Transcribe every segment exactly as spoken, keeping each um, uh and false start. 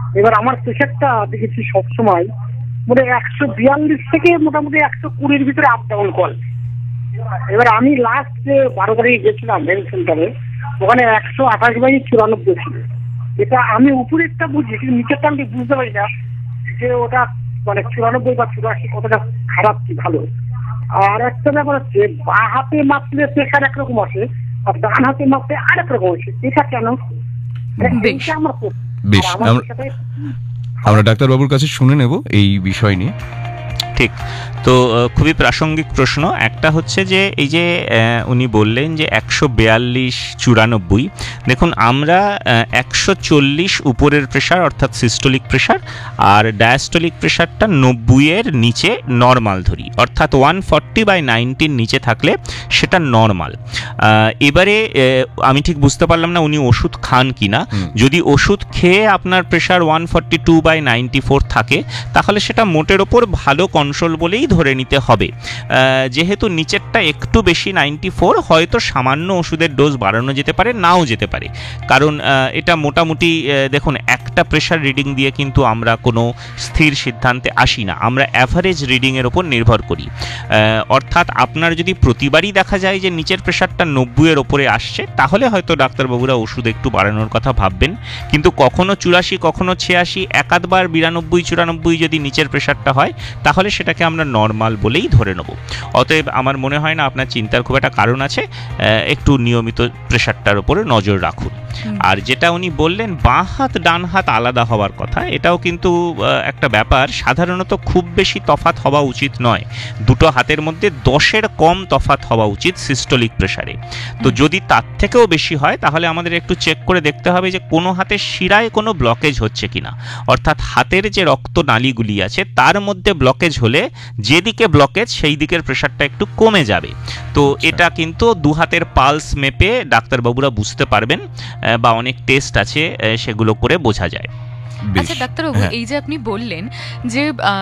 এবার আমার প্রেশারটা দেখেছি সবসময় মানে একশো বিয়াল্লিশ থেকে মোটামুটি একশো কুড়ির ভিতরে আপ ডাউন করে। এবার আমি লাস্ট যে বারো তারিখে গেছিলাম হেলথ সেন্টারে, ওখানে একশো আঠাশ বাই চুরানব্বই ছিল। এটা আমি উপরেরটা বুঝি, কিন্তু নিচেরটা আমি বুঝতে পারি না যে ওটা মানে চুরানব্বই বা চুরাশি কতটা খারাপ কি ভালো। আর একটা ব্যাপার হচ্ছে, বা হাতে মাপলে প্রেশার একরকম আসে, আর ডান হাতে মাপলে আরেক রকম আসে। এটা কেন? বেশ আমার বেশ আমরা ডাক্তারবাবুর কাছে শুনে নেব এই বিষয় নিয়ে। ঠিক, তো খুবই প্রাসঙ্গিক প্রশ্ন। একটা হচ্ছে যে এই যে উনি বললেন যে একশো বিয়াল্লিশ চুরানব্বই, দেখুন আমরা একশো চল্লিশ উপরের প্রেশার অর্থাৎ সিস্টোলিক প্রেশার, আর ডায়াস্টোলিক প্রেশারটা নব্বইয়ের নিচে নর্মাল ধরি, অর্থাৎ ওয়ান ফর্টি বাই নাইনটির নিচে থাকলে সেটা নর্মাল। এবারে আমি ঠিক বুঝতে পারলাম না উনি ওষুধ খান কিনা। যদি ওষুধ খেয়ে আপনার pressure one forty two by ninety four থাকে তাহলে সেটা মোটের ওপর ভালো কন্ট্রোল বলেই ধরে নিতে হবে। যেহেতু নিচেরটা একটু বেশি নাইনটি ফোর, হয়তো সামান্য ওষুধের ডোজ বাড়ানো যেতে পারে, নাও যেতে পারে, কারণ এটা মোটামুটি দেখুন একটা প্রেশার রিডিং দিয়ে কিন্তু আমরা কোনো স্থির সিদ্ধান্তে আসি না, আমরা অ্যাভারেজ রিডিংয়ের ওপর নির্ভর করি। অর্থাৎ আপনার যদি প্রতিবারই দেখা যায় যে নিচের প্রেশারটা নব্বইয়ের ওপরে আসছে, তাহলে হয়তো ডাক্তারবাবুরা ওষুধ একটু বাড়ানোর কথা ভাববেন। কিন্তু কখনো চুরাশি, কখনো ছিয়াশি, একাধবার বিরানব্বই চুরানব্বই যদি নিচের প্রেশারটা হয় তাহলে সেটাকে আমরা নর্মাল বলেই ধরে নেব। অতএব আমার মনে হয় না আপনার চিন্তার খুব একটা কারণ আছে, একটু নিয়মিত প্রেশারটার উপরে নজর রাখুন। আর যেটা উনি বললেন বাঁ হাত ডান হাত আলাদা হওয়ার কথা, এটাও কিন্তু একটা ব্যাপার। সাধারণত খুব বেশি তফাৎ হওয়া উচিত নয়, দুটো হাতের মধ্যে দশের কম তফাৎ হওয়া উচিত সিস্টোলিক প্রেশারে। তো যদি তার থেকেও বেশি হয় তাহলে আমাদের একটু চেক করে দেখতে হবে যে কোনো হাতের শিরায় কোনো ব্লকেজ হচ্ছে কিনা, অর্থাৎ হাতের যে রক্তনালীগুলি আছে তার মধ্যে ব্লকেজ হলে যেদিকে ব্লকেজ সেই দিকের প্রেশারটা একটু কমে যাবে। তো এটা কিন্তু দু হাতের পালস মেপে ডাক্তারবাবুরা বুঝতে পারবেন, বা অনেক টেস্ট আছে সেগুলো করে বোঝা যায়। আচ্ছা ডাক্তারবাবু, এই যে আপনি বললেন যে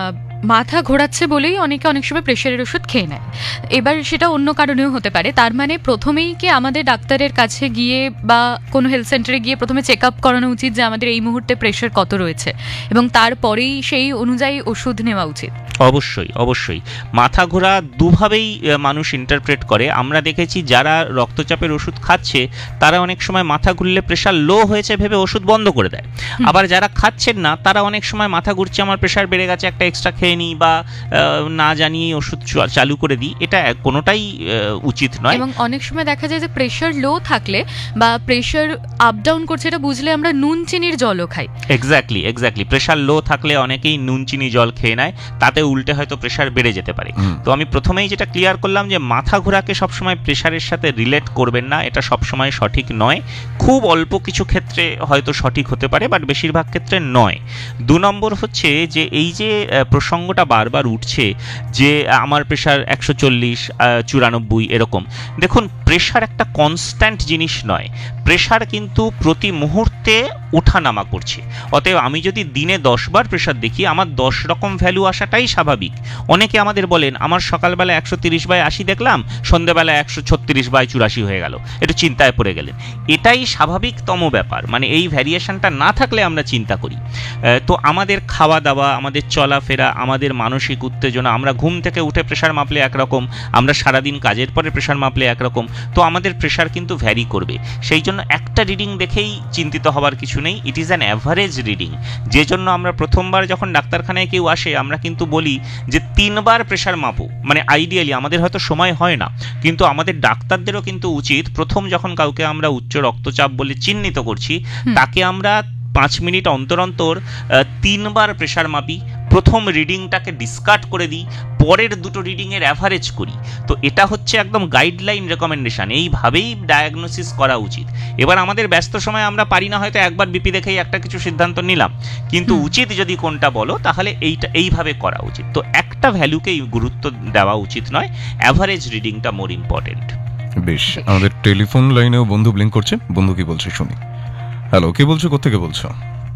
মাথা ঘোরাচ্ছে বলেই অনেকে অনেক সময় প্রেশারের ওষুধ খেয়ে নেয়, এবার সেটা অন্য কারণেও হতে পারে, তার মানে প্রথমেই কি আমাদের ডাক্তারের কাছে গিয়ে বা কোনো হেলথ সেন্টারে গিয়ে প্রথমে চেক আপ করানো উচিত যে আমাদের এই মুহূর্তে প্রেশার কত রয়েছে, এবং তারপরেই সেই অনুযায়ী ওষুধ নেওয়া উচিত? অবশ্যই অবশ্যই। মাথা ঘোরা দুভাবেই মানুষ ইন্টারপ্রেট করে। আমরা দেখেছি যারা রক্তচাপের ওষুধ খাচ্ছে তারা অনেক সময় মাথা ঘুরলে প্রেশার লো হয়েছে ভেবে ওষুধ বন্ধ করে দেয়, আবার যারা খাচ্ছেন না তারা অনেক সময় মাথা ঘুরছে আমার প্রেশার বেড়ে গেছে একটা এক্সট্রা খেয়ে নিই বা না জানিয়ে ওষুধ চালু করে দিই, এটা কোনোটাই উচিত নয়। এবং অনেক সময় দেখা যায় যে প্রেশার লো থাকলে বা প্রেশার আপ ডাউন করছে এটা বুঝলে আমরা নুন চিনির জলও খাই। এক্স্যাক্টলি এক্স্যাক্টলি প্রেশার লো থাকলে অনেকেই নুন চিনি জল খেয়ে নেয়, তাতে উল্টে হয়তো প্রেশার বেড়ে যেতে পারে। তো আমি প্রথমেই যেটা ক্লিয়ার করলাম যে মাথা ঘোরাকে সবসময় প্রেশারের সাথে রিলেট করবেন না, এটা সবসময় সঠিক নয়। খুব অল্প কিছু ক্ষেত্রে হয়তো সঠিক হতে পারে, বাট বেশিরভাগ ক্ষেত্রে নয়। দু নম্বর হচ্ছে যে এই যে প্রসঙ্গটা বারবার উঠছে যে আমার প্রেশার একশো চল্লিশ চুরানব্বই এরকম, দেখুন প্রেশার একটা কনস্ট্যান্ট জিনিস নয়, প্রেশার কিন্তু প্রতি মুহূর্তে ওঠানামা করছে। অতএব আমি যদি দিনে দশ বার প্রেশার দেখি আমার দশ রকম ভ্যালু আসাটাই স্বাভাবিক। অনেকে আমাদের বলেন আমার সকালবেলা একশো তিরিশ বাই আশি দেখলাম, সন্ধ্যেবেলা একশো ছত্রিশ বাই চুরাশি হয়ে গেল, একটু চিন্তায় পড়ে গেলেন। এটাই স্বাভাবিকতম ব্যাপার, মানে এই ভ্যারিয়েশনটা না থাকলে আমরা চিন্তা করি। তো আমাদের খাওয়া দাওয়া, আমাদের চলাফেরা, আমাদের মানসিক উত্তেজনা, আমরা ঘুম থেকে উঠে প্রেশার মাপলে একরকম, আমরা সারাদিন কাজের পরে প্রেশার মাপলে একরকম, তো আমাদের প্রেশার কিন্তু ভ্যারি করবে। সেই জন্য একটা রিডিং দেখেই চিন্তিত হওয়ার কিছু নেই, it is an average reading. যে জন্য আমরা প্রথমবার যখন ডাক্তারখানায় কেউ আসে আমরা কিন্তু বলি যে তিনবার প্রেশার মাপো, মানে আইডিয়ালি আমাদের হয়তো সময় হয় না, কিন্তু আমাদের ডাক্তারদেরও কিন্তু উচিত প্রথম যখন কাউকে আমরা উচ্চ রক্তচাপ বলে চিহ্নিত করছি তাকে আমরা পাঁচ মিনিট অন্তর অন্তর তিনবার প্রেশার মাপি, প্রথম রিডিংটাকে ডিসকার্ড করে দিই, পরের দুটো রিডিংয়ের অ্যাভারেজ করি। তো এটা হচ্ছে একদম গাইডলাইন রেকমেন্ডেশন, এইভাবেই ডায়াগনোসিস করা উচিত। এবার আমাদের ব্যস্ত সময় আমরা পারি না হয়তো একবার বিপি দেখেই একটা কিছু সিদ্ধান্ত নিলাম, কিন্তু উচিত যদি কোনটা বলো তাহলে এইটা এইভাবে করা উচিত। তো একটা ভ্যালুকেই গুরুত্ব দেওয়া উচিত নয়, অ্যাভারেজ রিডিংটা মোর ইম্পর্টেন্ট। বেশ, আমাদের টেলিফোন লাইনেও বন্ধু ব্লিঙ্ক করছে, বন্ধু কি বলছে শুনি। হ্যালো, কে বলছো, কোত্থেকে বলছো?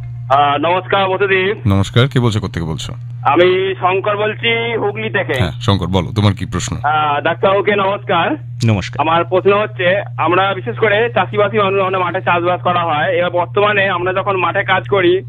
নমস্কার মধুদীপ। নমস্কার, কে বলছো, কোত্থেকে বলছো? আমি শঙ্কর বলছি, হুগলি থেকে। হ্যাঁ শঙ্কর, বলো তোমার কি প্রশ্ন? ডাক্তারবাবুকে নমস্কার। নমস্কার। আমার প্রশ্ন হচ্ছে, আমরা বিশেষ করে চাষিবাসী মানুষ, মাঠে চাষবাস করা হয়, এবার বর্তমানে আমরা যখন মাঠে কাজ করি